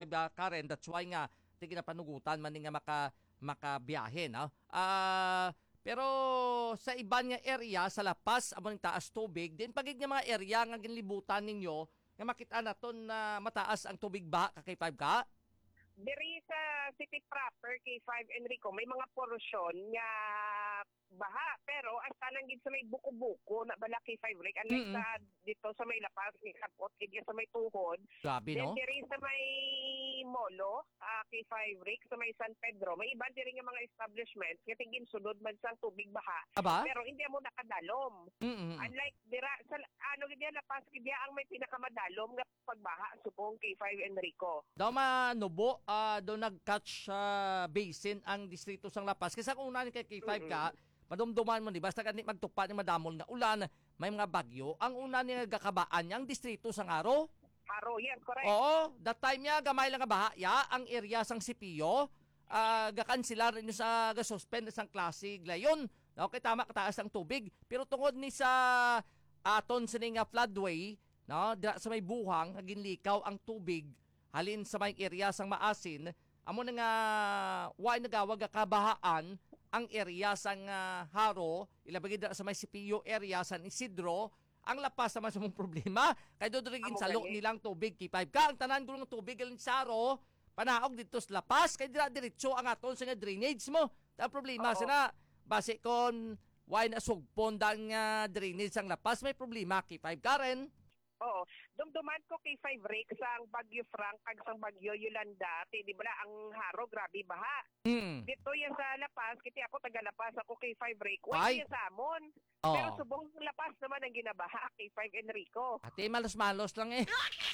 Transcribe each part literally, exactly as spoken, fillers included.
five uh, Karen. That's why nga tigi na panugutan man nga maka makabiyahe, no? Ah, uh, pero sa iban nga area sa lapas amo ning taas tubig, din pagig nga mga area nga ginlibutan ninyo nga makita naton na mataas ang tubig ba ka K five ka? Diri sa city proper K five Enrico, may mga porosyon nga baha pero hasta lang gid sa may buko-buko na bala K five Rick unlike Mm-mm. sa dito sa may lapas ni kapot gid sa may tuhod. Grabe, Then no? diri sa may Molo, uh, K five Rick sa may San Pedro, may iba diri nga mga establishments nga tingin sunod man sang tubig baha. Aba? Pero hindi mo nakadalom. Mm-mm. Unlike dira sa ano gid yan, lapas gid yan ang may pinakamadalom nga pagbaha subong K five Enrico. Daw manubo, uh, daw nag-catch uh, basin ang distrito sang Lapas. Kasi kung una ni kay K five ka, madumduman mo, di ba? Basta ganit magtupa ni madamol nga ulan, may mga bagyo. Ang una niya gakabaan niya, ang distrito sang Aro. Aro, yes, correct. Oo, that time niya, gamay lang nga baha, ya, ang area sang C P O, uh, gakansilar rin sa gasuspend sang klase glayon. Okay, tama, kataas ang tubig. Pero tungod ni sa aton sa nga floodway, no, dira sa may buhang, ginlikaw ang tubig, halin sa may area sang maasin, amo na nga, why nagawag kabahaan, ang area sang uh, Haro, ilabagi dira sa may C P U area San Isidro, ang Lapas naman sa mong problema, kay doon rin salo nilang tubig, K five ka, ang tanan gulong tubig, galing sa Haro, panaog dito sa Lapas, kay dira diretso ang aton sa nga drainage mo. Ang problema, Oo. sana, base kon, why nasugpon dang uh, drainage sang Lapas, may problema, K five ka rin. Oo. Dumduman ko K five Rick sang Bagyo Frank kag sang Bagyo Yolanda. Ti di bala ang Haro grabe baha. Hmm. Dito yan sa Lapas, kiti ako taga Lapas, ako K five Rick. Ay. Wala yan sa amon. Oo. Pero subong Lapas naman ang ginabaha K five Enrico. Ate, malos-malos lang eh.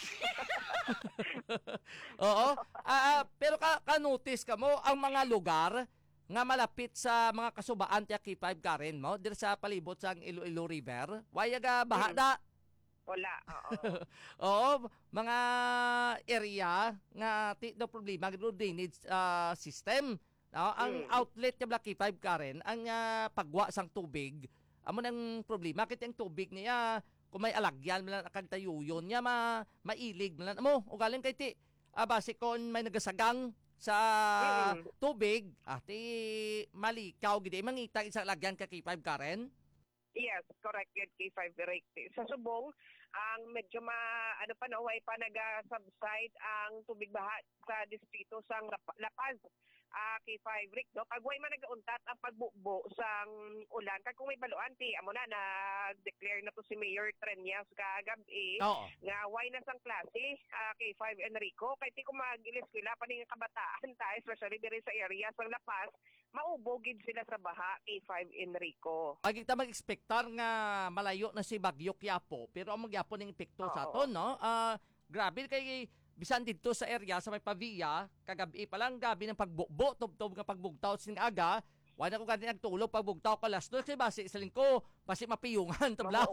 Oo. Ah, pero ka, ka-notice ka mo, ang mga lugar nga malapit sa mga kasubaan tiya K five ka rin mo, dir sa palibot sa Iloilo River, wayaga baha Hmm. da. Wala. Oo. Oo, mga area nga ti do problema gid drainage uh, system. No? Ang Mm. outlet niya Black K five ka rin, ang uh, pagwa sang tubig, amo nang problema kit ang tubig niya kung may alagyan man nakagtayuyon niya ma mailig man mo ugaling kay ti ah, base kon may nagasagang sa Mm. tubig ati malikaw gid mangita sa alagyan ka K five ka rin. Yes, correct yun, K five Rick. Sa Subong, ang medyo ma, ano pa na, way pa nag-subside ang tubig baha sa distrito sang Lap- Lapaz. Uh, K five Rick, no? Pag way man nag-untat ang pagbukbo sang ulan, kag kung may baluan, ti, amo na, na-declare na to si Mayor Trenyas kagabi, Oo. nga way na sang klase, uh, K five Enrico, kay ti kung mag-ilis-kila pa ning kabataan ta, especially diri sa area sang Lapas, maubogid sila sa baha, K five Enrico. Pag kita mag-expectar nga malayo na si Bagyo Quiapo, pero ang magyapo ng epekto sa Oo. aton, no? Ah, grabe kay bisan dito sa area sa may Pavia, kagabi pa lang gabi ng pagbukbo, tub-tub nga pagbugtaw sing aga, wala ko ganti nagtulog pagbugtaw ko last dos kay base sa lingko, base mapiyungan tablaw.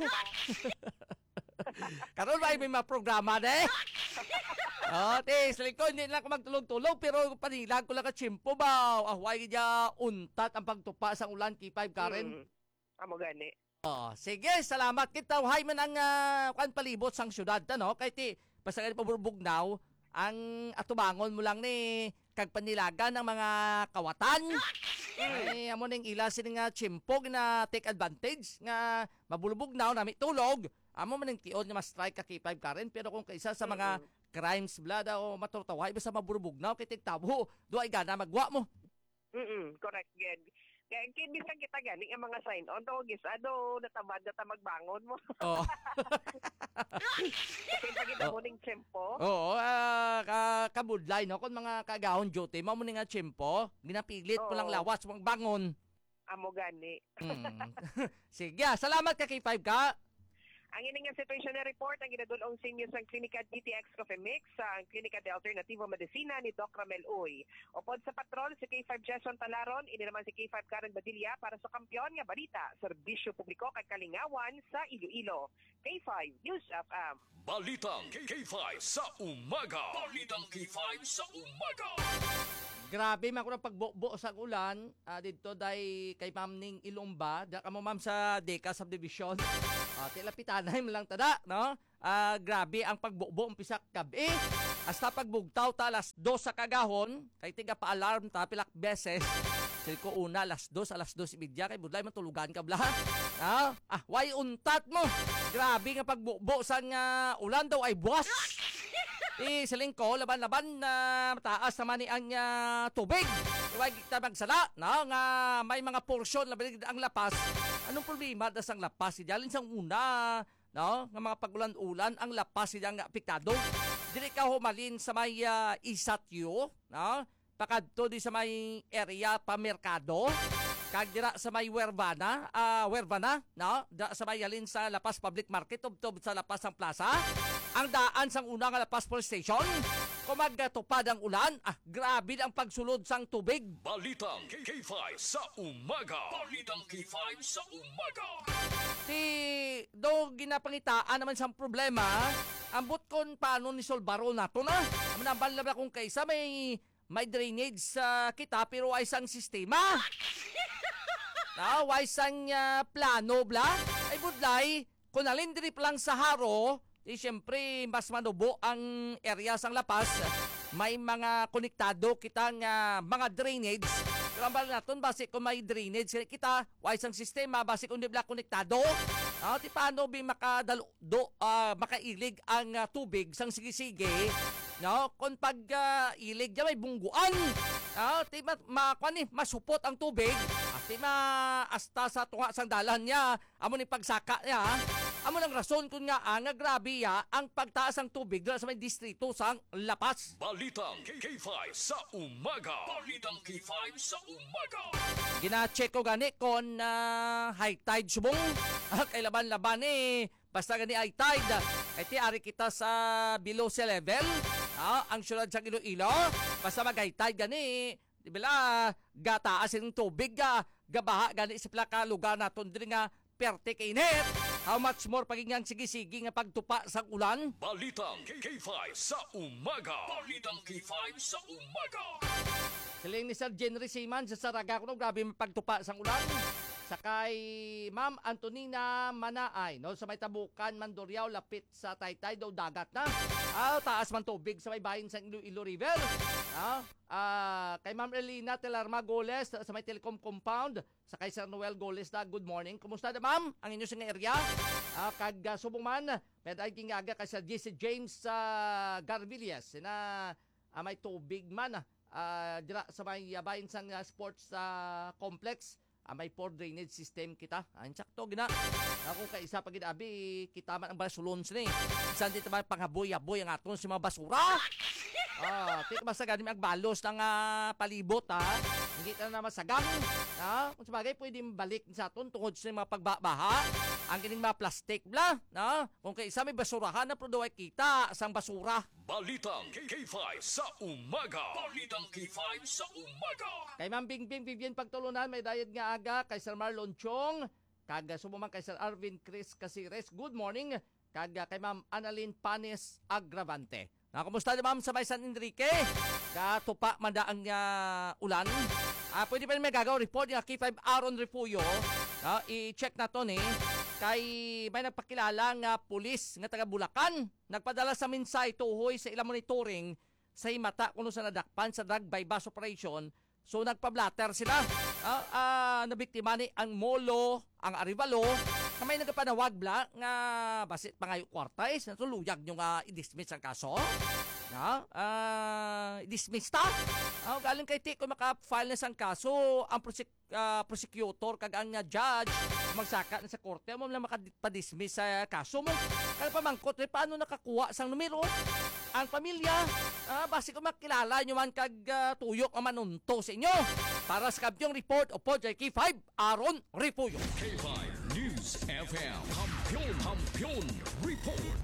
Karon ba may mga programa de? Oh, te, sa lingko hindi lang ako magtulog-tulog pero panilag ko lang ka chimpo ba. Ah, why gya untat ang pagtupa sa ulan K five Karen. Mm. Amo gani. Oh, sige, salamat kita. Hay man ang uh, kan palibot sang syudad no? Kay ti basta kay paburbugnaw ang atubangon mo lang ni kag panilagan ng mga kawatan. Ay, amo ning ila sini nga chimpog na take advantage nga mabulbugnaw na may tulog. Amo man ning tiod nga ma-strike ka K five Karen pero kung kaisa sa mga crimes blood o maturtaway basta maburbugnaw kay tigtabo, do ay gana magwa mo. Mm, correct gid. Kaya kaya bisan kita gani ang mga sign on to gis ado natamad na ta magbangon mo. Oh. Kasi pagita mo ning tempo. Oo, ah, ka kabudlay no kun mga kagahon duty mo mo ni nga tiyempo, ginapilit mo Oo. lang lawas mong bangon. Amo gani. Mm. Sige, ah, salamat ka K five ka. Ang ining nga situation na report ang ginadulong sa inyo sa Klinika D T X Coffee Mix sa Klinika de Alternativo Medicina ni Doc Ramel Uy. Upod sa patrol si K five Jason Talaron, ini naman si K five Karen Badilla para sa kampiyon nga balita, serbisyo publiko kay kalingawan sa Iloilo. K five News F M. Balitang K five sa umaga. Balitang K five sa umaga. Grabe man ko ng pagbukbo sa ulan ah, dito day kay Ma'am Ning Ilumba, da ka mo ma'am sa Deca Subdivision. Ah, tilapitanay mo lang tada, no? Ah, grabe ang pagbukbo umpisa gabi. Hasta pagbugtaw ta alas dos sa kagahon, kay tiga pa-alarm ta pilak beses. Sige ko una, alas dos, alas dos ibidya, kay budlay matulugan ka bla. Ha? Ah, why untat mo? Grabe nga pagbubo sa nga ulan daw ay buwas. Eh, siling ko, laban-laban na mataas naman ni ang uh, tubig. Huwag kita magsala, no? Nga may mga porsyon, laban ang lapas. Anong problema das ang lapas? Idalin sa una, no? Nga mga pagulan-ulan, ang lapas siya nga apektado. Dili ka humalin sa may uh, isatyo, no? Pakadto di sa may area pa merkado. Kag dira sa may Wervana, uh, Wervana, no? Dira sa may halin sa Lapas Public Market, tubtob sa Lapas ang plaza. Ang daan sang una nga Lapas Police Station. Kung magtupad ang ulan, ah, grabe ang pagsulod sang tubig. Balitang K five sa umaga. Balitang K five sa umaga. Ti do ginapangitaan naman sang problema, ambot kon paano ni solbaro nato na. Manambal na kung kaysa may may drainage sa kita pero ay sang sistema. Na, why sang uh, plano bla? Ay budlay, kung alindrip lang sa haro, di syempre mas manubo ang area sang lapas. May mga konektado kitang uh, mga drainage. Pero ang bala natin, basi kung may drainage kita, why sang sistema, basi kung di bla konektado. Ah, ti paano bi makadalo, do, uh, makailig ang uh, tubig sang sige-sige. No, kung pag uh, ilig diya may bungguan. Ah, ti ma, ma kwani, masupot ang tubig. At ti ma asta sa tunga sang dalan niya, amo ni pagsaka niya. Amo nang rason kun nga ang nga grabe ya ang pagtaas ang tubig dira sa may distrito sang Lapas. Balitang K five sa umaga. Balitang K five sa umaga. Gina-check ko gani kon uh, high tide subong. Ah, kay laban-laban eh. Basta gani high tide. Kay ti ari kita sa below sea level. Ah, ang syudad sa Iloilo. Basta mag high tide gani. Di bala gataas yung tubig ga gabaha gani sa plaka lugar naton diri nga perte kay init. How much more pagingang sige-sige nga pagtupa sa ulan? Balitang K five sa umaga. Balitang K five sa umaga. Siling ni Sir Jenry Seaman sa Saraga ko no, grabe pagtupa sa ulan. Sakay Ma'am Antonina Manaay, no, sa may Tabukan, Mandurriao, lapit sa Taytay, daw dagat na. Ah, taas man tubig sa may bahin sa Iloilo River. Ah, ah, kay Ma'am Elina Telarma Goles sa may Telecom Compound, sa kay Sir Noel Goles na good morning. Kumusta na ma'am? Ang inyo sa area? Ah, kag uh, subong man, meday kingaga kay Sir J C James sa uh, Garvillas na uh, may tubig man uh, dira sa may uh, bahin sa uh, sports uh, complex. Ah, may poor drainage system kita. Ang sakto gina. Ako kay isa pag ginabi, kita man ang basulon sini. Isan dito man panghaboy-aboy ang aton si mga basura. Ah, tik basta ganim ang balos ng uh, palibot ha. Hindi na na masagang. Ha? Kung sabagay pwede balik sa aton tungod sa mga pagbabaha. Ang kining mga plastic bla, na? Kung kay isa may basurahan na produay kita sang basura. Balitang K five sa umaga. Balitang K five sa umaga. Kay Ma'am Bingbing Vivian Pagtulunan, may dayad nga aga kay Sir Marlon Chong, kaga sumumang kay Sir Arvin Chris Casires, good morning, kaga kay Ma'am Annalyn Panes Agravante. Na, kumusta na ma'am sa may San Enrique? Katupa manda ang uh, ulan. Ah, pwede pa rin may gagaw report yung K five Aaron Refuyo. Ah, i-check na to ni. Kay may nagpakilala nga pulis nga taga Bulacan. Nagpadala sa minsay tuhoy sa ilang monitoring sa himata kung sa nadakpan sa drug bypass operation. So nagpa-blatter sila. Ah, ah, nabiktima ni ang Molo, ang Arivalo, na may nagpanawag bla nga basit pangayo kwarta is natuluyag nyo nga i-dismiss ang kaso. Na, ah, i-dismiss ta. Ah, galing kay Tiko maka-file na sang kaso ang prosek- uh, prosecutor kag ang uh, judge magsaka na sa korte mo lang makadismiss sa uh, kaso mo. Kaya pamangkot eh, paano nakakuha sang numero? Ang pamilya, ah, basi ko makilala nyo man kag uh, tuyok ang manunto sa inyo. Para sa kabyong report o po K five Aaron Refuyo. K five News F M. Kampiyon, kampiyon, report.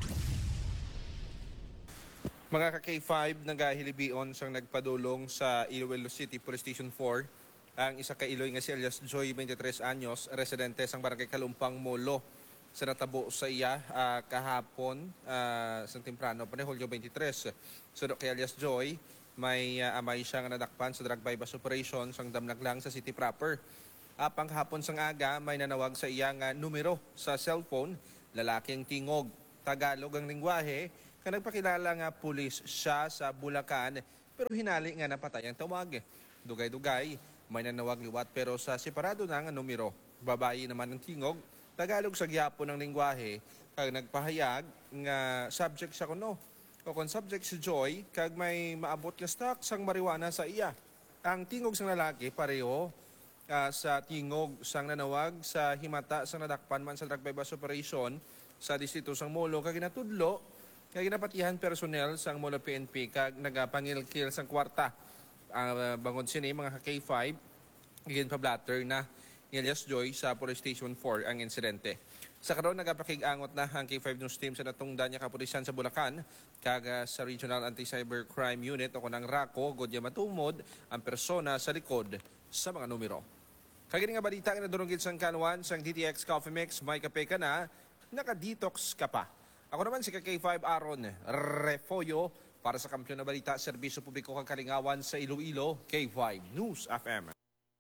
Mga ka-K five, nagahilibion siyang nagpadulong sa Iloilo City Police Station four. Ang isa ka Iloy nga si Elias Joy, twenty-tres anyos, residente sang Barangay Kalumpang, Molo. Sa natabo sa iya uh, kahapon, uh, sa temprano, panahulyo twenty-tres. So kay Elias Joy, may uh, amay siya nga nadakpan sa drug bypass operation sang damnaglang sa city proper. Apang hapon sang aga, may nanawag sa iya nga numero sa cellphone, lalaking tingog. Tagalog ang lingwahe, Kaya nagpakilala nga pulis siya sa Bulacan pero hinali nga napatay ang tawag. Dugay-dugay, may nanawag liwat pero sa separado na nga numero. Babayi naman ng tingog, Tagalog sa gyapon ng lingwahe, kag nagpahayag nga subject siya kuno. O kung subject si Joy, kag may maabot nga stock sang marijuana sa iya. Ang tingog sang lalaki pareho uh, sa tingog sang nanawag sa himata sang nadakpan man sa drug bypass operation sa distrito sang Molo kag ginatudlo kag ginapatihan personnel sang Molo P N P kag nagapangilkil sang kwarta. Uh, bangod sini mga K five gin pa-blatter na ni Elias Joy sa Police Station four ang insidente. Sa karon nagapakig-angot na ang K five News Team sa natungdan niya kapulisan sa Bulacan kag uh, sa Regional Anti-Cybercrime Unit o kunang RACO godya matumod ang persona sa likod sa mga numero. Kagini nga balita nga nadurunggit sang kanwan sang D T X Coffee Mix, may kape ka na, naka-detox ka pa. Ako naman si K five Aaron Refoyo para sa Kampiyon na Balita, Serbisyo Publiko kang Kalingawan sa Iloilo, K five News F M.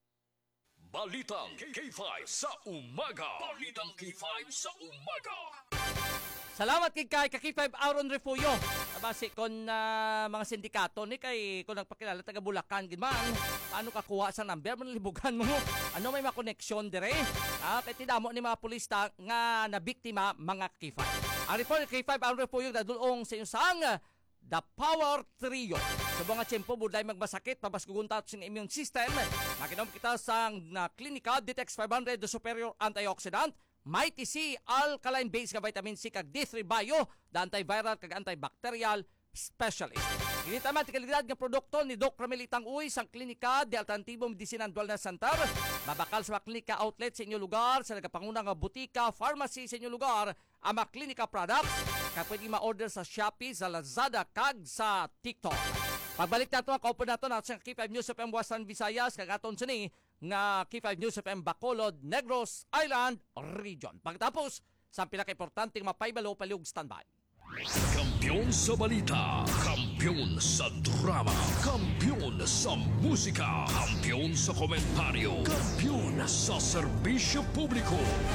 Balitang K five sa umaga. Balitang K five sa umaga. Salamat kay kay K five Aaron Refuyo. Base kon uh, mga sindikato ni kay kung nagpakilala taga Bulacan gid man. Paano ka kuha sa number man libugan mo? Ano may ma-connection dire? Ah, kay tidamo ni mga pulis ta nga nabiktima mga K five. Ang report K five Aaron Refuyo dadulong sa inyong sang The Power Trio. Sa mga tiyempo, buday magbasakit, pabasguguntat sa immune system. Nakinom kita sa na klinika, D T X five hundred, the superior antioxidant, Mighty C, alkaline-based ka vitamin C, kag D three Bio, the antiviral, kag antibacterial specialist. Ginita man, tikalidad ng produkto ni Doc Ramelitang Uy sa klinika, de Alternativo Medicine and Wellness Center. Mabakal sa mga klinika outlet sa inyong lugar, sa nagapangunang butika, pharmacy sa inyong lugar, ang mga klinika products, kaya pwede ma-order sa Shopee, sa Lazada, kag sa TikTok. Pagbalik nato ang kaupo nato na sa K five News F M Western Visayas, kag aton sini nga K five News F M Bacolod, Negros Island Region. Pagtapos, sa pinaka-importanting mapaybalo palug standby. Kampiyon sa balita, kampiyon sa drama, kampiyon sa musika, kampiyon sa komentaryo, kampiyon sa serbisyo publiko.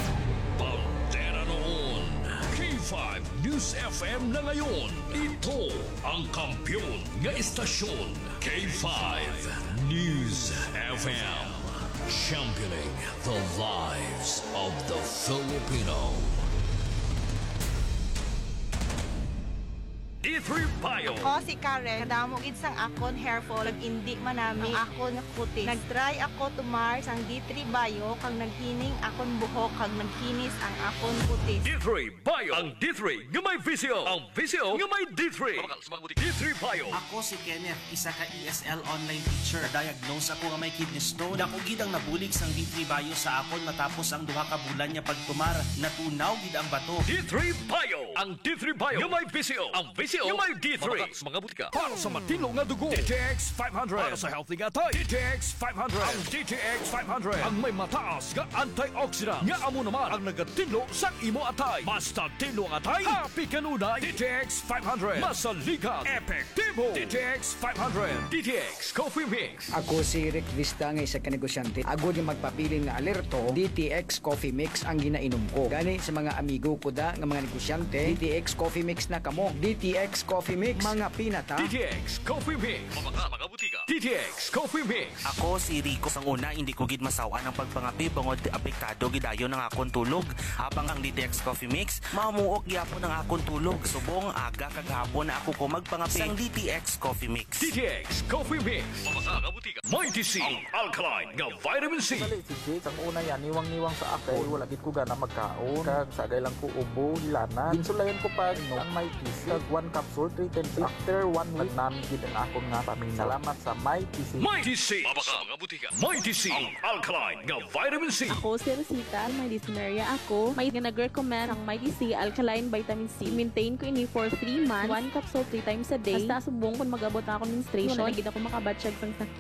Bandera noon, K five News F M na ngayon. Ito ang kampiyon nga istasyon, K five News F M. Championing the lives of the Filipino. D three Bio. Ako si Karen, kadamo gid sang akon hair fall, indi man nami ang akon kutis. Nag-try ako tumar sang D three Bio kag naghining akon buhok kag nagkinis ang akon kutis. D three Bio. Ang D three nga may visyo. Ang visyo nga may D three. D three Bio. Ako si Kenneth, isa ka E S L online teacher. Diagnose ako nga may kidney stone. Dako gid ang nabulig sang D three Bio sa akon matapos ang duha ka bulan niya pagtumar. Natunaw gid ang bato. D three Bio. Ang D three Bio nga may visyo. Ang visyo nga may D three. Mga butika. Para sa matino nga dugo. D T X five hundred. Para sa healthy nga tay. D T X five hundred. Ang D T X five hundred. Ang may mataas nga antioxidant. Nga amo naman ang nagatilo sa imo atay. Basta tilo nga atay. Happy kanunay. D T X five hundred. Masaligan. Epektibo. D T X five hundred. D T X Coffee Mix. Ako si Rick Vista nga isa ka negosyante. Agod yung magpapili nga alerto, D T X Coffee Mix ang ginainom ko. Gani sa mga amigo ko da nga mga negosyante, D T X Coffee Mix na kamo. D T X Coffee Mix, mga pinata. D T X Coffee Mix. Mga mga butika. D T X Coffee Mix. Ako si Rico. Sang una, hindi ko gid masawaan ang pagpangapi bangod apektado gidayon ng akon tulog. Habang ang D T X Coffee Mix, mamuok gyapon ang akon tulog. Subong aga kagahapon na ako ko magpangapi sang D T X Coffee Mix. D T X Coffee Mix. Mga mga butika. Mighty C. Ang alkaline nga vitamin C. Dali si Jake, ang una yan, niwang-niwang sa akay, wala gid ko gana magkaon, kag sagay lang ko ubo, hilana. Insulayan ko pa, no, ang may T C, kag one capsule, three ten after one week, namin gid ang akong nga pamin. Salamat sa may T C. Mighty C. Mga mga butika. Mighty C. Ang alkaline nga vitamin C. Ako si Rosita, may dyspnea ako. May nag-recommend ang Mighty C Alkaline Vitamin C. Maintain ko ini for three months, one capsule three times a day. Basta subong kung mag-abot ako menstruation, nagid ako makabatsyag sang sakit. Mighty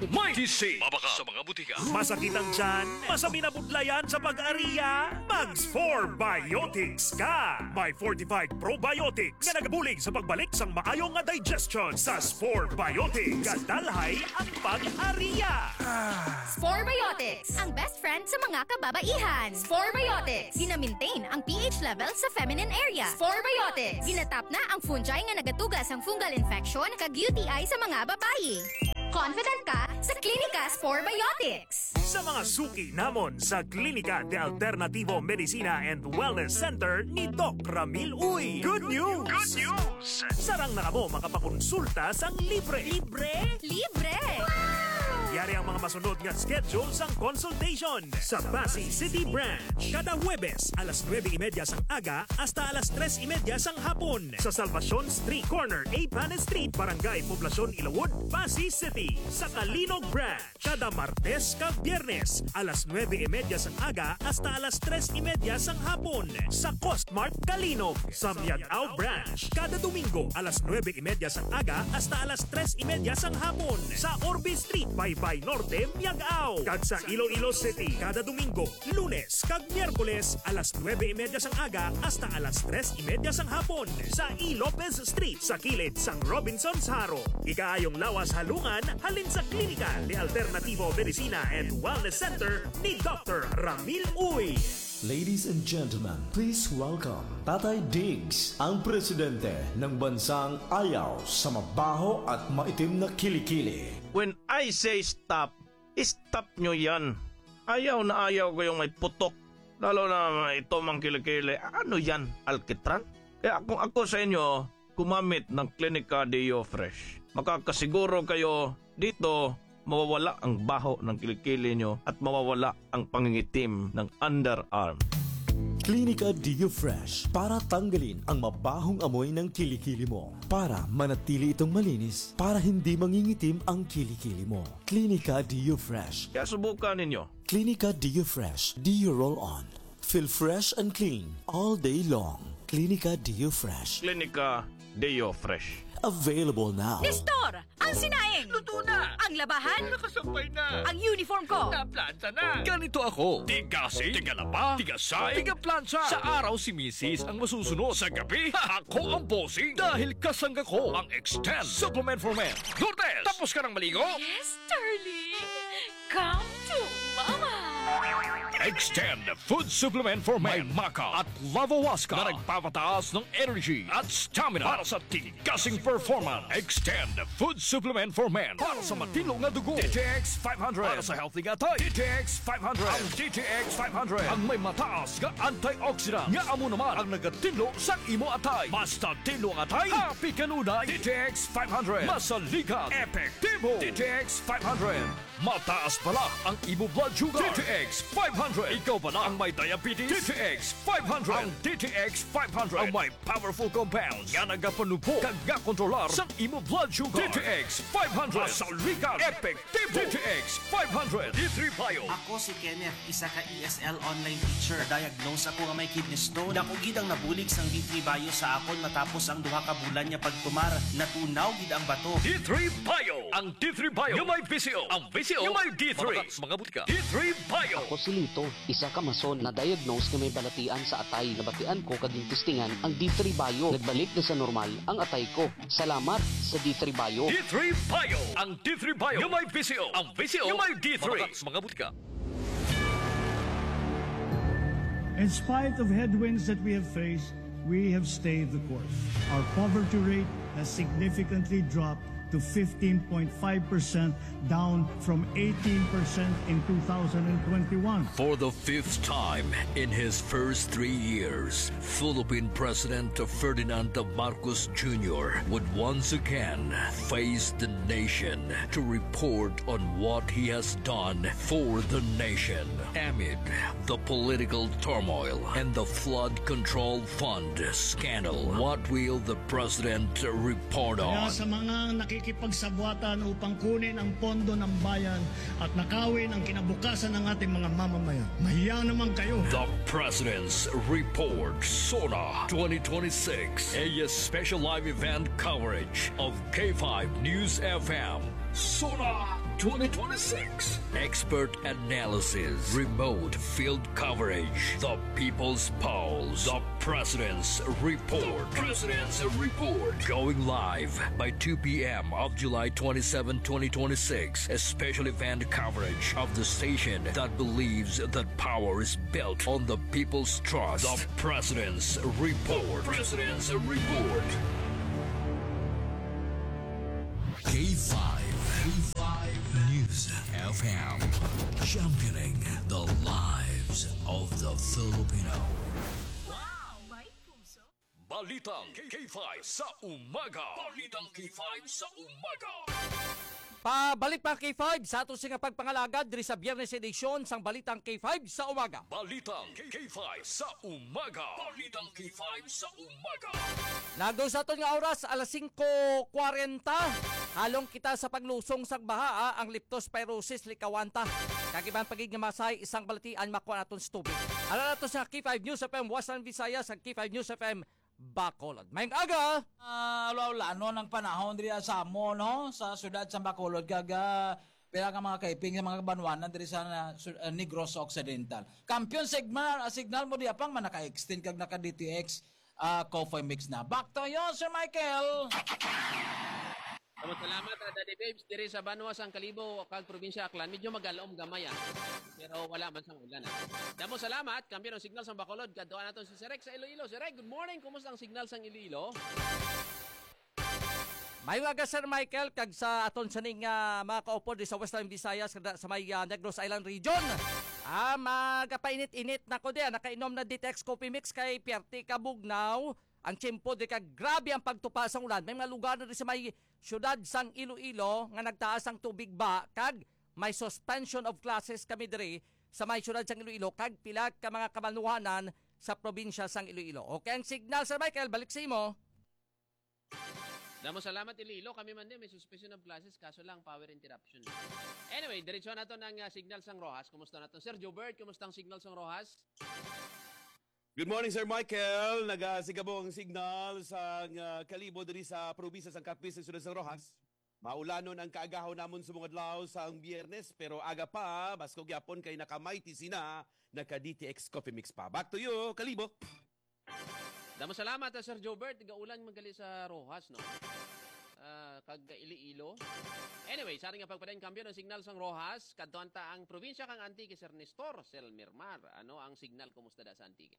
B C. Mabaka sa mga butika. Masakit ang tiyan? Masami na budlayan sa pag-ariya? Mags four Biotics ka! May fortified probiotics nga nagabulig sa pagbalik sang maayong nga digestion sa four Biotics. Kadalhay ang pag-ariya. Spore Biotics, ang best friend sa mga kababaihan. Spore Biotics, gina-maintain ang pH level sa feminine area. Spore Biotics, ginatap na ang fungi nga nagatugas ang fungal infection kag U T I sa mga babae. Confident ka sa Klinika Spore Biotics. Sa mga suki namon sa Klinika de Alternativo Medicina and Wellness Center ni Doc Ramil Uy. Good news! Good news! Sarang na kamo makapakonsulta sang libre. Libre? Libre! Yari ang mga masunod nga schedule sang consultation sa Pasig City Branch. Kada Huwebes, alas nuwebe y media sang aga hasta alas tres y media sang hapon. Sa Salvacion Street Corner, A. Panes Street, Barangay Poblacion, Ilawod, Pasig City. Sa Kalinog Branch, kada Martes kag Biyernes, alas nuwebe y media sang aga hasta alas tres y media sang hapon. Sa Costmart Kalinog. Sa Miagao Branch, kada Domingo, alas nuwebe y media sang aga hasta alas tres y media sang hapon. Sa Orbe Street, by Bay Norte, Miagao. Kag sa Iloilo City, kada Domingo, Lunes, kag Miyerkules, alas nuwebe y media sang aga hasta alas tres y media sang hapon. Sa E. Lopez Street, sa kilid sang Robinson's Haro. Ikaayong lawas halungan, halin sa Klinika de Alternativo Medicina and Wellness Center ni Doctor Ramil Uy. Ladies and gentlemen, please welcome Tatay Diggs, ang presidente ng bansang ayaw sa mabaho at maitim na kilikili. When I say stop, stop nyo yan. Ayaw na ayaw ko yung may putok. Lalo na ito mang kilikili. Ano yan? Alkitran? Kaya kung ako sa inyo, kumamit ng Klinika Deo Fresh. Makakasiguro kayo dito mawawala ang baho ng kilikili nyo at mawawala ang pangingitim ng underarm. Klinika Deo Fresh para tanggalin ang mabahong amoy ng kilikili mo. Para manatili itong malinis, para hindi mangingitim ang kilikili mo. Klinika Deo Fresh. Kaya subukan ninyo. Klinika Deo Fresh. Deo Roll On. Feel fresh and clean all day long. Klinika Deo Fresh. Klinika Deo Fresh. Available now. Nestor, ang sinaing! Luto na! Ang labahan! Nakasampay na! Ang uniform ko! Naplansa na! Ganito ako. Tigasi, tigalaba, tigasay, tigaplansya. Sa araw si Missus ang masusunod. Sa gabi, ako ang bossing. Dahil kasangga ko ang Extend Supplement for Men. Lourdes, tapos ka ng maligo? Yes, darling! Come to Mama! Extend Food Supplement for Men. May Maca at Lavawaska na nagpapataas ng energy at stamina para sa tigasing performance. Extend Food Supplement for Men para sa matilong na dugo. D T X five hundred para sa healthy nga tayo. D T X five hundred. Ang D T X five hundred ang may mataas nga antioxidant. Nga amo naman ang nagatinlo sa imo atay. Basta tinlo ang atay, happy kanunay. D T X five hundred. Masalikat, epektibo. D T X five hundred. Mataas pala ang imo blood sugar. D T X five hundred. Ikaw pala ang may diabetes. D T X five hundred. Ang D T X five hundred ang may powerful compounds nga nagapanupo kag kontrolar sa imo blood sugar. D T X five hundred. Masalikat, epektibo. D T X five hundred. D three Bio. Ako si Kenneth, isa ka E S L online teacher. Diagnose ako nga may kidney stone. Dako gid ang nabulig sang D three Bio sa akon matapos ang duha ka bulan niya pagtumar. Natunaw gid ang bato. D three Bio. Ang D three Bio yung may V C O. Ang V C O yung may D three. Mga butika. D three Bio. Ako si Lito, isa ka mason na diagnose nga may balatian sa atay. Nabatian ko kaging testingan ang D three Bio. Nagbalik na sa normal ang atay ko. Salamat sa D three Bio. D three Bio. Ang D three Bio yung may V C O. Ang V C O yung may D three. Mga butika. In spite of headwinds that we have faced, we have stayed the course. Our poverty rate has significantly dropped to fifteen point five percent, down from eighteen percent in two thousand twenty-one. For the fifth time in his first three years, Philippine President Ferdinand Marcos Junior would once again face the nation to report on what he has done for the nation amid the political turmoil and the flood control fund scandal. What will the president report Kaya on? sa mga nakikipagsabwatan upang kunin ang pondo ng bayan at nakawin ang kinabukasan ng ating mga mamamayan, mahiya naman kayo. The President's Report, SONA twenty twenty-six, a special live event coverage of K five News F M Sona twenty twenty-six. Expert analysis, remote field coverage, the people's polls, the President's Report. The President's Report. Going live by two p.m. of July twenty-seventh, twenty twenty-six. A special event coverage of the station that believes that power is built on the people's trust. The President's Report. The President's Report. K five. K five News F M. Championing the lives of the Filipino. Balitang K five sa umaga. Balitang K five sa umaga. Pabalik pa K five sa ato nga pagpangalagad diri sa Biyernes edisyon sang Balitang K five sa umaga. Balitang K five sa umaga. Balitang K five sa umaga. Nagdo sa aton nga oras alas singko kwarenta. Halong kita sa paglusong sang baha ang leptospirosis likawanta. Kagiban pagig nga masay isang balatian makuha naton sa tubig. Ala nato sa K five News F M Western Visayas sa K five News F M Bacolod. Mayong aga! Uh, Ulaw-ulano ng panahon diri sa mo, no? Sa syudad sa Bacolod, kaga pila ka mga kaiping sa mga kabanwanan diri sa uh, Negros Occidental. Kampiyon signal, uh, signal mo di apang man naka-extend kag naka-D T X uh, coffee mix na. Back to you, Sir Michael! Salamat, Daddy Babes. Diri sa Banwa, Sang Kalibo, kag probinsya Aklan, medyo magalom gamay ah. Pero wala man sang ulan. Ah. Damo salamat, kampiyon ng signal sa Bacolod. Kaduan naton si Sirek sa Iloilo. Sirek, good morning. Kumusta ang signal sang Iloilo? May waga Sir Michael kag sa aton saning uh, mga kaupo di sa Western Visayas kada sa may uh, Negros Island region. Ah, magapainit-init na ko di, nakainom na D T X coffee mix kay Pierti Kabugnaw. Ang tiyempo di ka grabe ang pagtupa sa ulan. May mga lugar na rin sa may syudad sang Iloilo nga nagtaas ang tubig ba kag may suspension of classes kami diri sa may syudad sang Iloilo kag pila ka mga kamanuhanan sa probinsya sang Iloilo. Okay ang signal Sir Michael, balik sa imo. Damo salamat Iloilo, kami man din may suspension of classes kaso lang power interruption. Anyway, diretso na to ng uh, signal sang Rojas. Kumusta na to? Sir Jobert, kumusta ang signal sang Rojas? Good morning, Sir Michael. Nagasigabo ang signal sa uh, Kalibo diri sa probinsya sa Capiz sa Sunod sa Rojas. Maulanon ang kaagahaw namon sa mga adlaw sa ang Biyernes pero aga pa basko gyapon kay nakamighty sina naka-D T X coffee mix pa. Back to you, Kalibo. Damo salamat Sir Jobert, gaulan magali sa Rojas no. Uh, kag Iloilo. Anyway, sa nga pagpadayon kambyo ng signal sang Rojas, kadtuan ta ang probinsya kang Antique Sir Nestor Selmirmar. Ano ang signal kumusta da sa Antique?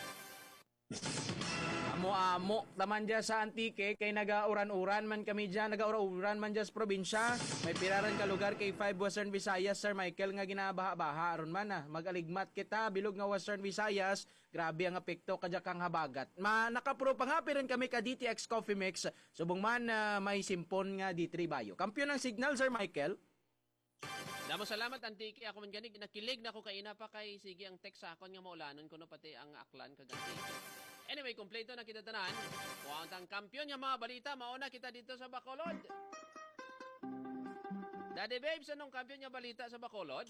Amo-amo taman dyan sa Antique kay naga-uran-uran man kami dyan, naga-uran man dyan sa probinsya. May piraran ka lugar kay five Western Visayas, Sir Michael, nga ginabaha-baha aron man ah. Magaligmat kita bilog nga Western Visayas. Grabe ang apekto kadya kang habagat. Ma nakapro pa nga rin kami ka D T X Coffee Mix. Subong man uh, may simpon nga D three Bayo. Kampiyon ng signal Sir Michael. Damo salamat Antique. Ako man gani nakilig na ko kay ina pa kay sige ang text sa akon nga maulanon kuno pati ang Aklan kag Antique. Anyway, kompleto na kita tanan. Kuha ang kampiyon nga mga balita mauna kita dito sa Bacolod. Daddy Babes, anong kampiyon nga balita sa Bacolod?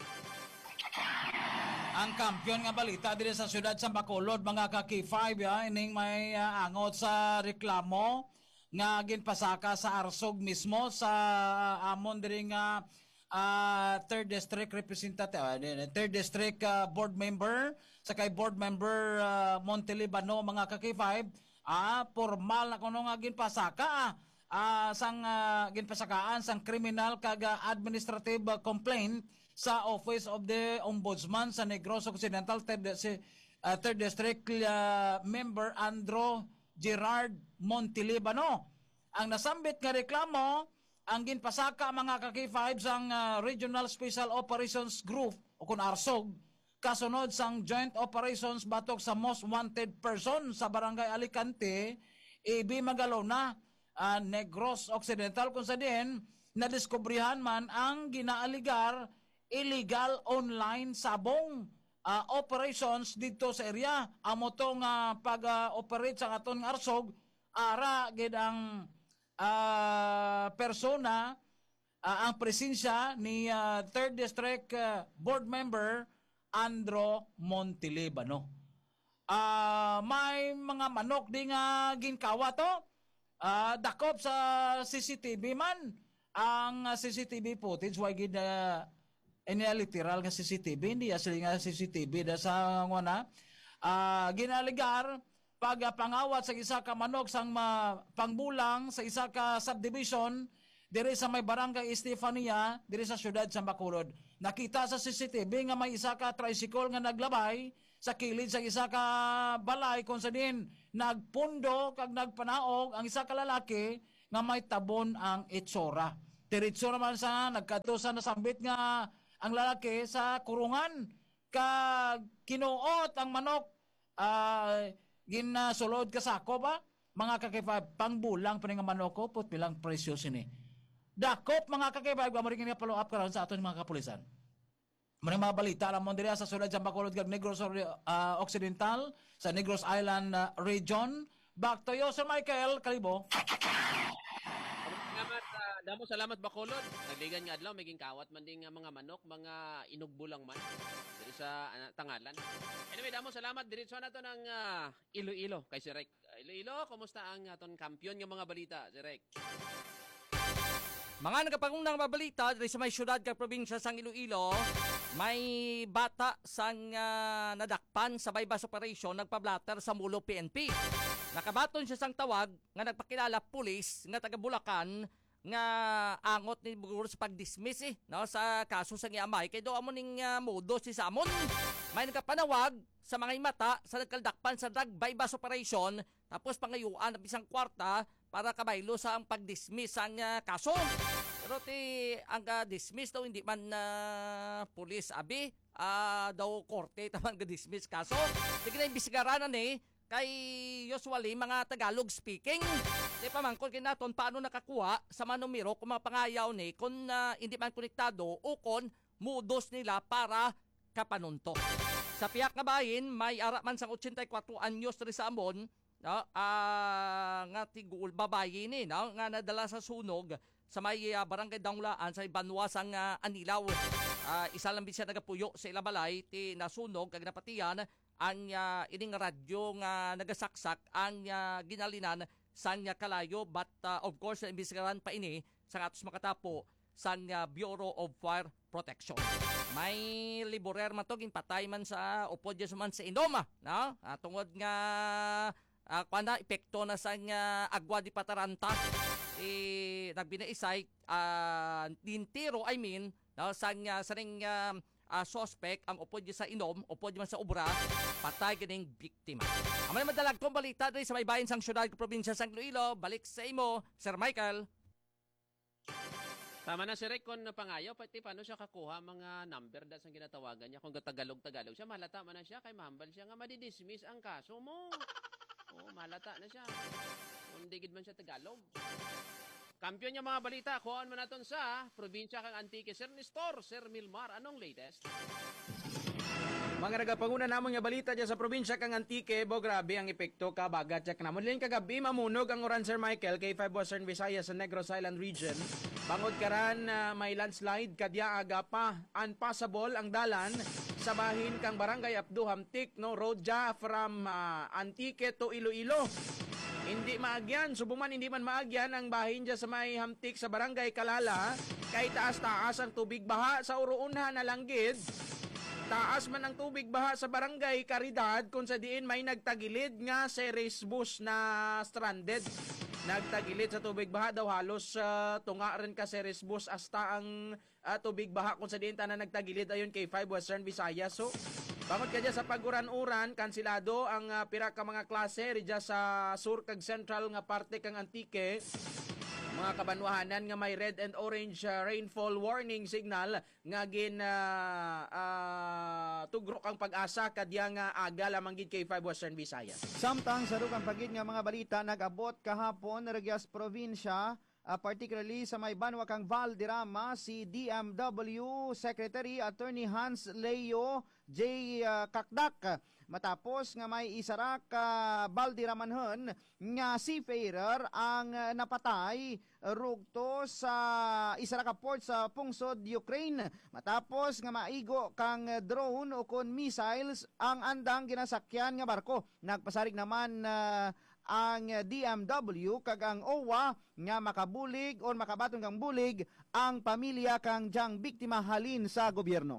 Ang kampiyon nga balita dito sa syudad sa Bacolod, mga ka-K five, ya, ining may uh, angot sa reklamo nga ginpasaka sa Arsog mismo sa uh, amon diri nga uh, third District Representative, uh, third District uh, Board Member, sa kay Board Member uh, Montelibano, mga ka-K five, ah, formal na kuno nga ginpasaka, ah, uh, sang uh, ginpasakaan sang criminal kag uh, administrative uh, complaint sa Office of the Ombudsman sa Negros Occidental, third, si, uh, third District uh, Member Andro Gerard Montelibano. Ang nasambit nga reklamo, ang ginpasaka mga ka-K five sang uh, Regional Special Operations Group o kun Arsog, kasunod sang Joint Operations batok sa Most Wanted Person sa Barangay Alicante, Ibi Magalona, uh, Negros Occidental, kung sa din nadiskubrihan man ang ginaaligar illegal online sabong uh, operations dito sa area. Amo tong uh, pag-operate uh, sa aton nga Arsog, ara gid ang uh, persona, uh, ang presensya ni uh, third District uh, Board Member Andro Montelibano. Uh, may mga manok di nga ginkawa to. Uh, dakop sa C C T V man. ang uh, C C T V footage why gid uh, ina literal nga C C T V hindi asli nga C C T V da sa ngona uh, ginaligar pag uh, pangawat sa isa ka manok sang ma, pangbulang sa isa ka subdivision diri sa may barangay Estefania diri sa syudad sa Bacolod. Nakita sa C C T V nga may isa ka tricycle nga naglabay sa kilid sa isa ka balay kung sa din nagpundo kag nagpanaog ang isa ka lalaki nga may tabon ang itsura. Diretso naman sa nagkadto sa nasambit nga ang lalaki sa kurungan kag kinuot ang manok uh, ginasulod ka sako ba mga kakipag pangbulang pa nga manok ko put bilang presyo sini. Dakop mga kakipag amo rin nga follow up karon sa aton mga kapulisan. Mga mga balita lamang diri sa sulod sa Bacolod kag Negros uh, Occidental sa Negros Island uh, region. Back to you, Sir Michael Kalibo. Salamat, uh, damo salamat Bacolod. Nagligan nga adlaw maging kawat man ding uh, mga manok, mga inugbulang man diri sa uh, Tangalan. Anyway, damo salamat diretso na to ng uh, Iloilo kay Sir Rek. Uh, Iloilo, kumusta ang aton kampiyon nga mga balita, Sir Rek? Mga nagapangunang mabalita diri sa may syudad kag probinsya sang Iloilo, may bata sang uh, nadakpan sa bypass operation nagpablatter sa Mulo P N P. Nakabaton siya sang tawag nga nagpakilala pulis nga taga Bulacan nga angot ni Buguro sa pag-dismiss eh, no, sa kaso sa iamay kay do amo ning uh, modo si Samon. May nagkapanawag sa mga mata sa nagkaldakpan sa drug bypass operation tapos pangayuan ng isang kwarta para kabaylo sa ang pag-dismiss ang uh, kaso. Pero ti ang uh, dismiss daw hindi man na uh, pulis abi uh, daw korte taman ga-dismiss kaso. Di na imbisigaran eh kay usually mga Tagalog speaking. Di pa man kung kinaton paano nakakuha sa manumero kung mga pangayaw ni kung uh, hindi man konektado o kung mudos nila para kapanunto. Sa piyak nga bahin may ara man sang eighty-four anyos ri sa amon. No, uh, nga tigul babayi ni no, nga nadala sa sunog sa may uh, barangay Danglaan sa Banwa sang uh, Anilaw. Uh, isa lang siya nagapuyo sa ilabalay ti nasunog kag napatiyan ang uh, ining radyo nga nagasaksak ang uh, ginalinan sang uh, kalayo but uh, of course imbisigaran pa ini sa atos makatapo sang uh, Bureau of Fire Protection. May liborer man to ginpatay man sa upod man sa Indoma, no? Uh, tungod nga Uh, kuanda epekto na sa uh, agwa di pataranta eh nagbinaisay uh, dintiro I mean no, sa uh, sa ring uh, uh, suspect ang upod sa inom upod man sa obra patay kining biktima. Amay madalag kong balita diri sa may bahin sang syudad ng probinsya sang Iloilo. Balik sa imo Sir Michael. Tama na si Rek kung pangayaw, pati paano siya kakuha mga number da sang ginatawagan niya kung Tagalog-Tagalog siya, malata man na siya kay mahambal siya nga madidismiss ang kaso mo. Oo, malata na siya. Kung digid man siya Tagalog. Kampiyon niya mga balita, kuhaan mo natin sa probinsya kang Antique. Sir Nestor, Sir Milmar, anong latest? Mga nagapanguna namon nga balita dyan sa probinsya kang Antique, bo grabe ang epekto kabagat yak namon. Liling kagabi mamunog ang oran Sir Michael kay five Western Visayas sa Negros Island region. Bangod karan uh, may landslide kadya aga pa unpassable ang dalan sa bahin kang barangay Abdu Hamtik no road ja from uh, Antique to Iloilo. Hindi maagyan, subuman hindi man maagyan ang bahin dyan sa may Hamtik sa barangay Kalala kay taas-taas ang tubig baha sa uruunha na langgid. Taas man ang tubig baha sa barangay Caridad kung sa diin may nagtagilid nga series bus na stranded. Nagtagilid sa tubig baha daw halos uh, tunga rin ka series bus hasta ang uh, tubig baha kung sa diin tanan nagtagilid ayon kay five Western Visayas. So bangod kadya sa paguran-uran kansilado ang uh, pira ka mga klase ridya sa sur kag central nga parte kang Antique. Mga kabanwahanan nga may red and orange uh, rainfall warning signal nga gin uh, uh, tugrok ang pag-asa kadya nga aga lamang gid kay five Western Visayas. Samtang sa rukang pagid nga mga balita nag-abot kahapon Regias probinsya, uh, particularly sa may banwa kang Valderrama, si D M W Secretary Attorney Hans Leo J. Uh, Kakdak matapos nga may isara ka Valderramanhon nga seafarer ang uh, napatay rugto sa isara ka port sa pungsod Ukraine matapos nga maigo kang drone o kon missiles ang andang ginasakyan nga barko. Nagpasarig naman uh, ang D M W kag ang O W A nga makabulig o makabaton kang bulig ang pamilya kang diyang biktima halin sa gobyerno.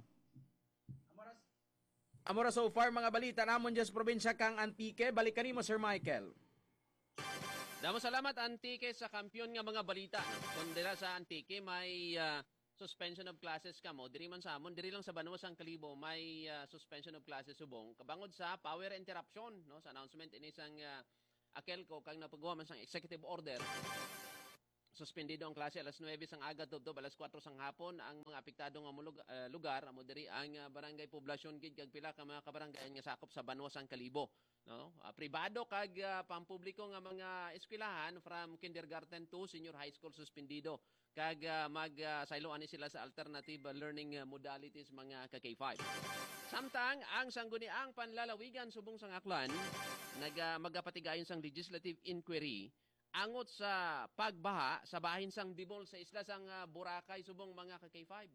Amora so far mga balita namon dyan sa probinsya kang Antique. Balikan mo Sir Michael. Damo salamat Antique sa kampiyon nga mga balita. Kung dira sa Antique may uh, suspension of classes kamo, diri man sa amon, diri lang sa Banwas ang Kalibo may uh, suspension of classes subong kabangod sa power interruption no sa announcement ini sang uh, Akelco kang napagawa man sang executive order. Suspendido ang klase alas nuwebe sang aga tubtob alas kwatro sang hapon ang mga apektado nga mulug, uh, lugar amo diri ang uh, barangay poblasyon gid kag pila ka mga kabarangay nga sakop sa Banwas ang Kalibo no uh, pribado kag uh, pampubliko nga mga eskwelahan from kindergarten to senior high school suspendido kag uh, mag uh, sayloan sila sa alternative uh, learning uh, modalities mga ka K five. Samtang ang sangguniang panlalawigan subong sang aklan nag uh, magapatigayon sang legislative inquiry angot sa pagbaha sa bahin sang Dibol sa isla sang uh, Boracay subong mga ka K five.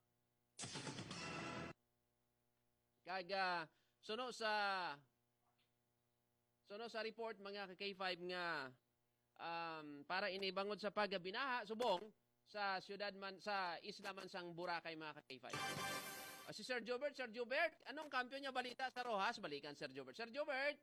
Kag uh, suno sa suno sa report mga ka K five nga um, para inibangod sa pagbinaha subong sa siyudad man sa isla man sang Boracay mga ka K five. Uh, si Sir Jobert, Sir Jobert, anong kampiyon niya balita sa Rojas? Balikan Sir Jobert. Sir Jobert.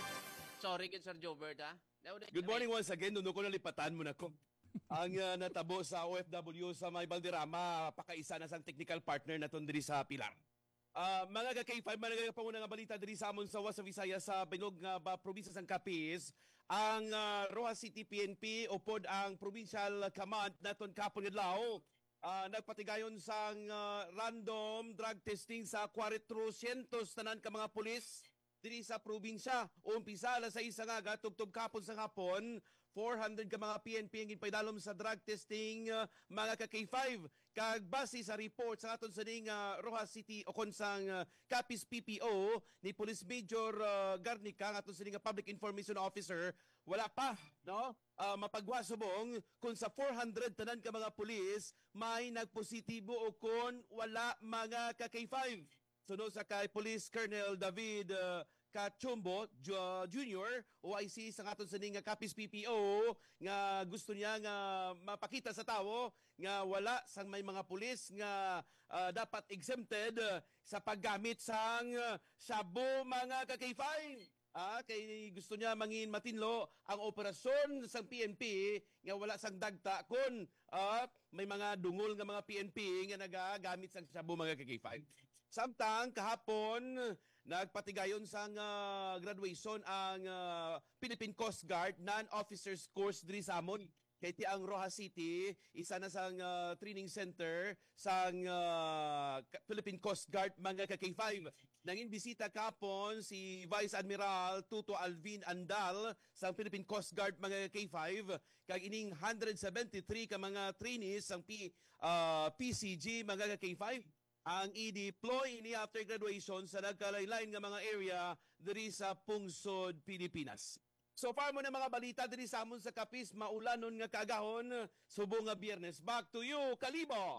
Sorry kid Sir Jobert ha. Good morning once again. Nuno ko nalipatan mo na ko. Ang uh, natabo sa O F W sa may Valderrama, pakaisa na sang technical partner na diri sa Pilar. Uh, mga ka-K five, mga panguna nga balita diri sa amon sa Wasa Visayas sa bilog nga ba probinsya sang Capiz, ang uh, Rojas City P N P upod ang provincial command naton kapon adlaw. Uh, nagpatigayon sang uh, random drug testing sa kwatro-syentos tanan ka mga pulis diri sa probinsya. Umpisa alas sais nga aga tubtob kapon sa hapon, four hundred ka mga P N P ang ginpaydalom sa drug testing uh, mga ka K five. Kag base sa report sa aton sa ning uh, Rojas City o konsang uh, Capiz P P O ni Police Major uh, Garnica aton sa ning Public Information Officer, wala pa no uh, mapagwasubong kung sa four hundred tanan ka mga pulis may nagpositibo o kon wala mga ka K five. Sunod sa kay Police Colonel David uh, Kachumbo uh, Junior O I C sa aton sa ning Capiz P P O nga gusto niya nga mapakita sa tawo nga wala sang may mga pulis nga uh, dapat exempted uh, sa paggamit sang uh, shabu mga ka K five. Ah, kay gusto niya mangin matinlo ang operasyon sang P N P nga wala sang dagta kun uh, may mga dungol nga mga P N P nga nagagamit sang shabu mga ka K five. Samtang kahapon nagpatigayon sang uh, graduation ang uh, Philippine Coast Guard non-officers course diri sa amon. Kay ti ang Rojas City isa na sang uh, training center sang uh, Philippine Coast Guard mga ka K five. Nangin bisita kapon si Vice Admiral Tuto Alvin Andal sang Philippine Coast Guard mga K five kag ining one hundred seventy-three ka mga trainees sang P, uh, P C G mga ka K five ang i-deploy ini after graduation sa nagkalain-lain nga mga area diri sa pungsod Pilipinas. So far mo na mga balita diri sa amon sa Capiz, maulanon nga kagahon subong nga Biyernes. Back to you, Kalibo.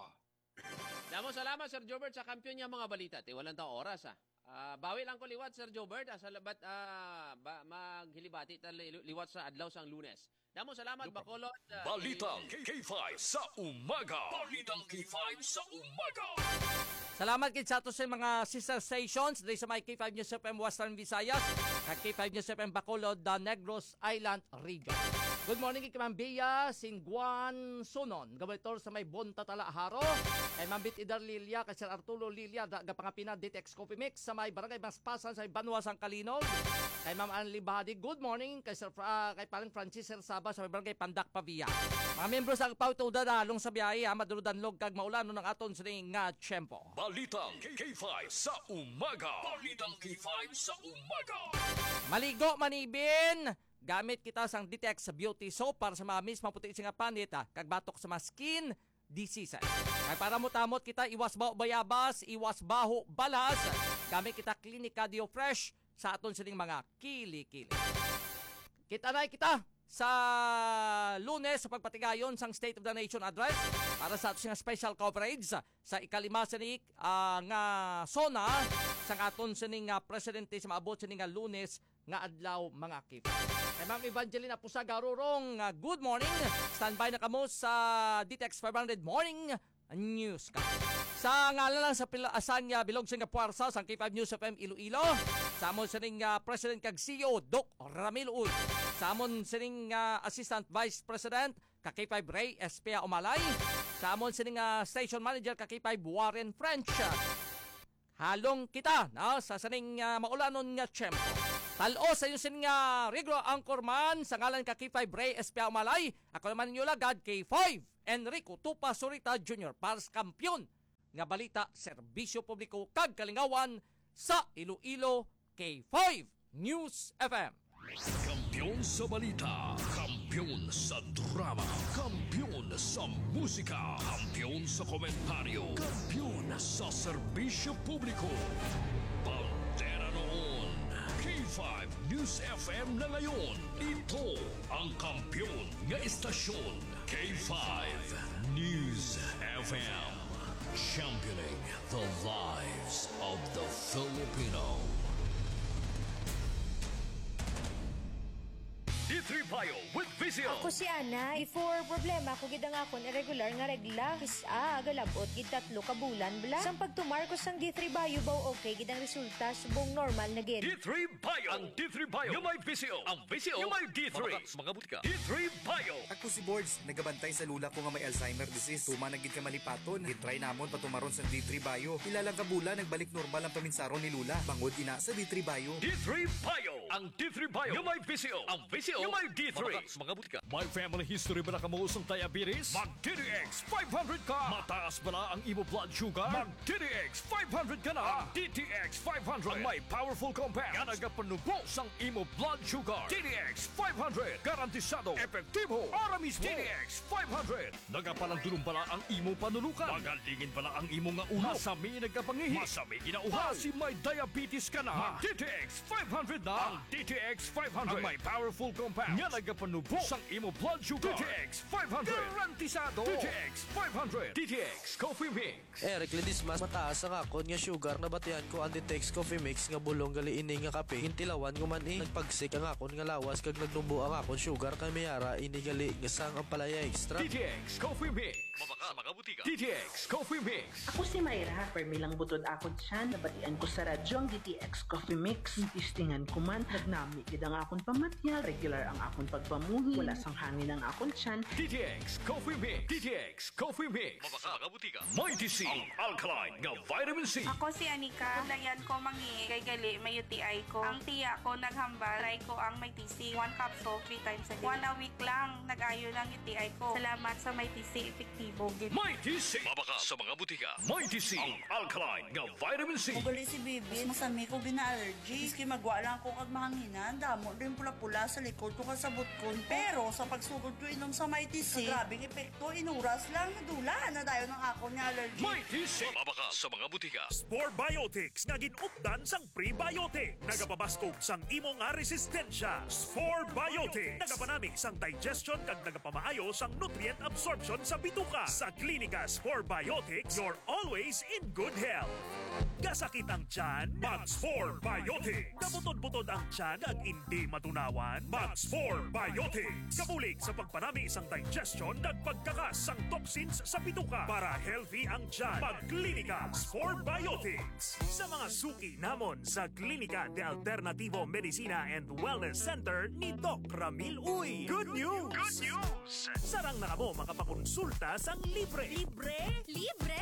Damo salamat Sir Jobert sa kampiyon niya mga balita. Ti walang ta oras ah. Uh, bawi lang ko liwat Sir Jobert ah, sa labat uh, ba, maghilibati ta liwat sa adlaw sang Lunes. Damo salamat Bacolod. Uh, Balitang K five sa umaga. Balitang K five sa umaga. Salamat kid sa ato sa mga sister stations dahil sa may K five News F M Western Visayas at K five News F M Bacolod, the Negros Island Region. Good morning kay Ma'am Bea Singguan Sunon, gabaytor sa may Bonta Tala Haro, kay Ma'am Bit Idar Lilia, kay Sir Arturo Lilia, gapangapina D T X Coffee Mix sa may Barangay Maspasan sa Banwas ang Kalinog, kay Ma'am Anli Bahadi, good morning kay Sir uh, kay Paring Francis Sir Saba sa may Barangay Pandak Pavia. Mga membro sa pautuda dalong sa biyahe, maduludanlog kag maulano ng aton sa nga tiyempo. Balitang K five sa umaga. Balitang K five sa umaga. Maligo manibin. Gamit kita sang D T X Beauty Soap para sa mga mismo puti nga panit ha, kag batok sa mga skin diseases. Kag para mutamot kita iwas baho bayabas, iwas baho balas. Gamit kita Clinica Dio Fresh sa aton sining mga kili-kili. Kita na kita sa Lunes sa pagpatigayon sang State of the Nation Address para sa aton special coverage sa ikalima sining uh, nga sona sang aton sining uh, presidente sa maabot sining nga Lunes nga adlaw mga kip. Kay Ma'am Evangelina Pusaga Rurong, uh, good morning. Standby na kamo sa D T X five hundred Morning News. Sa ngalan lang sa pilasan nga bilog sa puwersa sa K five News F M Iloilo. Sa amon sining uh, President kag C E O Doc Ramil Uy. Sa amon sining uh, Assistant Vice President ka K five Ray Espea Umalay. Sa amon sining uh, Station Manager ka K five Warren French. Halong kita no, sa sining uh, maulanon nga tiyempo. Talo sa yung sining uh, regular anchorman sa ngalan ka K five Ray Espea Umalay. Ako naman ninyo lagad K five Enrico Tupa Surita Junior para sa kampiyon nga balita, serbisyo publiko kag kalingawan sa Iloilo K five News F M. Kampiyon sa balita, kampiyon sa drama, kampiyon sa musika, kampiyon sa komentaryo, kampiyon sa serbisyo publiko. Pantera noon, K five News F M na ngayon. Ito ang kampiyon nga istasyon, K five News F M. Championing the lives of the Filipino. D three Bio with Vizio. Ako si Ana. Before problema ko gid ang akon irregular nga regla. Kisa galabot gid tatlo ka bulan bla. Sang pagtumar ko sang D three Bio baw okay gid ang resulta subong normal na gid. D three Bio. Ang D three Bio yung may Vizio. Ang Vizio yung may D three. Mga butika. D three Bio. Ako si Boards. Nagabantay sa lula ko nga may Alzheimer disease. Tuma na gid ka malipaton. Gitry namon patumaron sa D three Bio. Ilalang ka bulan nagbalik normal ang paminsaron ni lula. Bangod ina sa D three Bio. D three Bio. Ang D three Bio yung may Vizio. Ang Vizio yung may D three. Mga butika. May family history ba na kamuusong diabetes? Mag-D D X five hundred ka. Mataas ba na ang imo blood sugar? Mag-D D X five hundred ka na. Ang D T X five hundred ang may powerful compound nga nagapanubos ang imo blood sugar. D D X five hundred. Garantisado. Epektibo. Para mismo. D D X five hundred. Nagapalandulong pala ang imo panulukan. Magalingin pala ang imo nga ulo. Masami nagkapangihi. Masami ginauhaw. Kasi may diabetes ka na. Mag-D T X five hundred na. Ang D T X five hundred ang may powerful compound nga nagapanubos ang imo blood sugar. D T X five hundred. Garantisado. D T X five hundred. D T X Coffee Mix. Eric Ledismas, mataas ang akon nga sugar na batian ko ang D T X Coffee Mix nga bulong gali ini nga kape. Hintilawan ko man eh. Nagpagsik ang akon nga lawas kag nagnumbo ang akon sugar kay mayara ini gali nga sang ang palaya extra. D T X Coffee Mix. Mabaka mga butika. D T X Coffee Mix. Ako si Mayra. Permi lang butod akon siya. Nabatian ko sa radyo ang D T X Coffee Mix. Tistingan ko man. Nagnami gid ang akon pamatyal. Regular ang akon pagpamuhi. Wala sang hangin ang akon tiyan. D T X Coffee Mix. D T X Coffee Mix. Mabaka mga butika. May D C. Ang alkaline nga vitamin C. Ako si Anika. Dayan ko mangi kay gali may U T I ko. Ang tiya ko naghambal. Try ko ang may T C. One capsule three times a day. One a week lang nag-ayo ng U T I ko. Salamat sa may T C epektibo. May T C. Mabaka sa mga butika. May T C. Ang alkaline nga vitamin C. Ugali si Bibi. Masami ko bina-allergy. Iski magwa lang ko kag mahanginan. Damo din pula-pula sa likod ko kasabot ko. Pero sa pagsugod ko inom sa may T C, grabing epekto, inuras lang, nadula na dayo ng ako niya allergy. May T C. Mabaka sa mga butika. Spore Biotics nga ginupdan sang prebiotic. Nagapabaskog sang imo nga resistensya. Spore Biotics. Nagapanami sang digestion kag nagapamaayo sang nutrient absorption sa bituka. Sa Klinika Spore Biotics, you're always in good health. Kasakit ang tiyan, Mag-Spore Biotics. Kabutod-butod ang tiyan ag hindi matunawan, Mag-Spore Biotics. Kabulig sa pagpanami isang digestion at pagkakas sang toxins sa bituka para healthy ang tiyan. Mag-Klinika Spore Biotics. Sa mga suki namon sa Klinika de Alternativo Medicina and Wellness Center ni Doc Ramil Uy. Good news! Good news! Sarang na kamo makapakonsulta sang libre. Libre? Libre!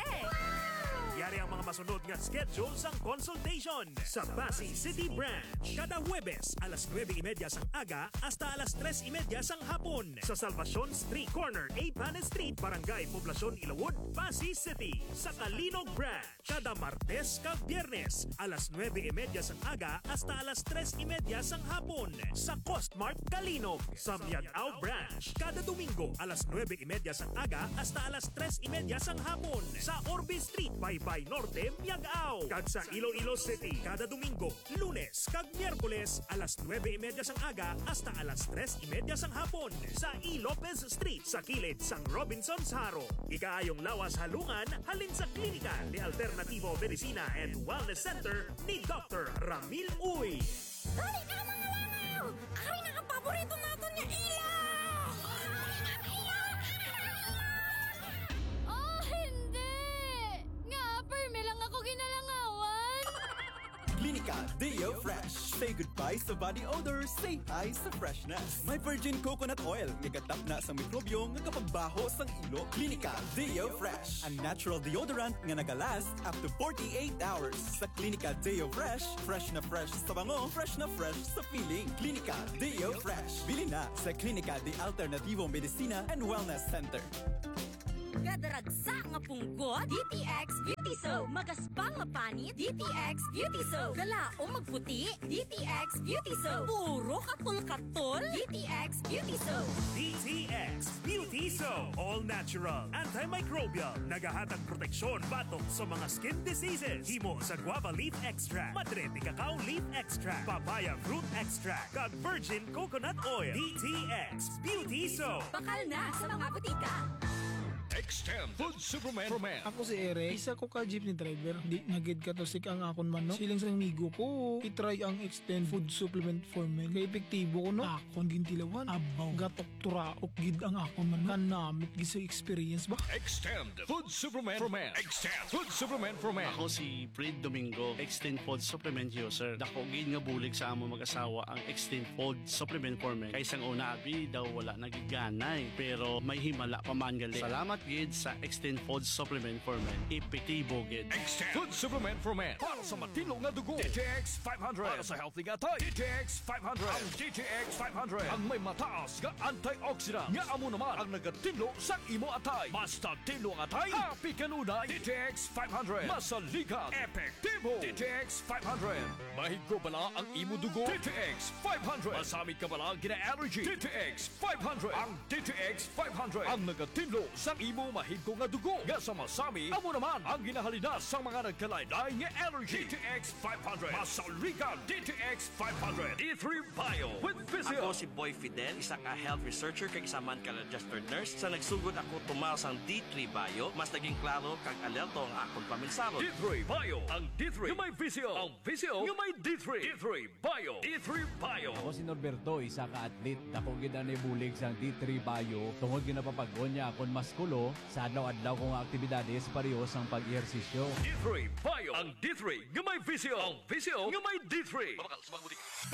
Yari ang mga masunod nga schedule sang consultation sa Pasig City Branch. Kada Huwebes, alas nueve y media sang aga hasta alas tres y media sang hapon sa Salvacion Street Corner, A. Panes Street, Barangay Poblacion, Ilawod, Pasig City. Sa Kalinog Branch, kada Martes kag Biyernes, alas nueve y media sang aga hasta alas tres y media sang hapon sa Costmart Kalinog. Sa Miagao Branch, kada Domingo, alas nueve y media sang aga hasta alas tres y media sang hapon sa Orbe Street, Baybay Norte, Miagao. Kag sa Iloilo City, kada Domingo, Lunes kag Miyerkules, alas nueve y media sang aga hasta alas tres y media sang hapon sa E. Lopez Street sa kilid sang Robinson's Haro. Ikaayong lawas halungan halin sa Klinika de Alternativo Medicina and Wellness Center ni Doctor Ramil Uy. Dali na mga langaw! Ari na ang paborito nato niya ila! Oh, hindi! Nga, perme lang ako ginalangawan. Klinika Deo Fresh. Say goodbye sa body odor, say hi sa freshness. May virgin coconut oil, igatap na sa mikrobyo nga kapagbaho sang ilo. Klinika Deo Fresh. Ang natural deodorant nga nagalast up to forty-eight hours. Sa Klinika Deo Fresh, fresh na fresh sa bango, fresh na fresh sa feeling. Klinika Deo Fresh. Bili na sa Klinika de Alternativo Medicina and Wellness Center. Gadaragsa nga punggot, D T X Beauty Soap. Magaspang nga panit, D T X Beauty Soap. Galaong magputi, D T X Beauty Soap. Puro katol-katol, D T X Beauty Soap. D T X Beauty Soap. All natural, antimicrobial, nagahatag proteksyon batok sa mga skin diseases. Himo sa guava leaf extract, madrete cacao leaf extract, papaya fruit extract, kag virgin coconut oil. D T X Beauty Soap. Bakal na sa mga butika. Extend Food Superman for Men. Ako si Eric, isa ko ka jeepney driver. Di nagid ka to sik ang akon man, no? Siling sa migo ko, itry ang Extend Food Supplement for Men. Kaya epektibo ko, no? Akon gintilawan, abaw, gatok turaok gid ang akon man. Kanamit gisa experience ba? Extend Food Superman for Men. Extend Food Superman for Men. Ako si Fred Domingo, Extend Food Supplement user. Dako gid nga bulig sa amo mag-asawa ang Extend Food Supplement for Men. Kaysang una abi daw wala nagiganay, pero may himala pa man gali. Salamat gid sa Extend Food Supplement for Men. Epektibo gid. Extend Food Supplement for Men. Para sa matino nga dugo. D T X five hundred. Para sa healthy nga tay. D T X five hundred. Ang D T X five hundred. Ang may mataas nga antioxidant. Nga amo naman ang nagatinlo sa imo atay. Basta tinlo ang atay. Happy kanunay. D T X five hundred. Masaligan. Epektibo. D T X five hundred. Mahigko bala ang imo dugo. D T X five hundred. Masamit ka bala gina-allergy. D T X five hundred. Ang D T X five hundred. Ang nagatinlo sa imo mahigko nga dugo. Nga sa masami, amo naman ang ginahalina sa mga nagkalaylay nga allergy. D T X five hundred. Masaligan. D T X five hundred. D three Bio with Physio. Ako si Boy Fidel, isa ka health researcher kag isa man ka registered nurse. Sa nagsugod ako tumaw sang D three Bio, mas naging klaro kag alerto ang akong paminsaro. D three Bio. Ang D three nga may Physio. Ang Physio nga may D three. D three Bio. D three Bio. Ako si Norberto, isa ka atlet. Dako gid ani bulig sang D three Bio. Tungod ginapapagon niya akon maskulo sa adlaw-adlaw kong aktibidades parehas ang pag-ehersisyo. D three Bio. Ang D three nga may Physio. Ang Physio nga may D three.